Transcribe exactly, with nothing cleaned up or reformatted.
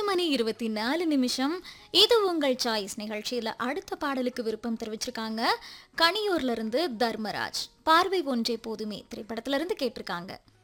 மணி இருபத்தி நாலு நிமிஷம். இது உங்கள் சாய்ஸ் நிகழ்ச்சியில அடுத்த பாடலுக்கு விருப்பம் தெரிவிச்சிருக்காங்க. கனியூர்ல இருந்து தர்மராஜ். பார்வை ஒன்றே போதுமே திரைப்படத்துல இருந்து கேட்டிருக்காங்க.